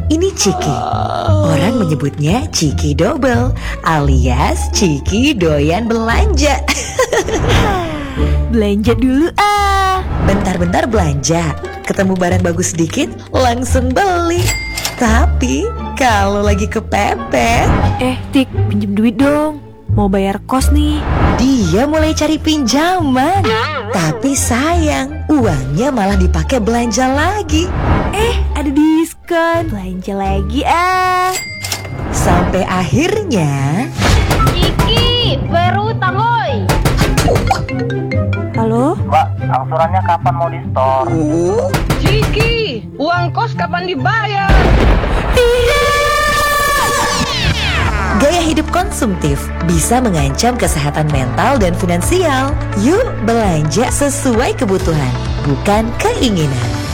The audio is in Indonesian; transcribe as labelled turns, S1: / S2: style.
S1: Ini Ciki. Orang menyebutnya Ciki Double alias Ciki doyan belanja.
S2: Belanja dulu ah.
S1: Bentar-bentar belanja, ketemu barang bagus sedikit langsung beli. Tapi kalau lagi kepepet,
S2: Tik, pinjem duit dong. Mau bayar kos nih.
S1: dia mulai cari pinjaman. Tapi sayang, uangnya malah dipakai belanja lagi.
S2: Ada diskon. Belanja lagi ah.
S1: Sampai akhirnya
S3: Ciki, baru utang woi.
S2: Halo?
S4: Mbak, angsurannya kapan mau di-store?
S3: Ciki, uang kos kapan dibayar?
S1: gaya hidup konsumtif bisa mengancam kesehatan mental dan finansial. Yuk belanja sesuai kebutuhan, bukan keinginan.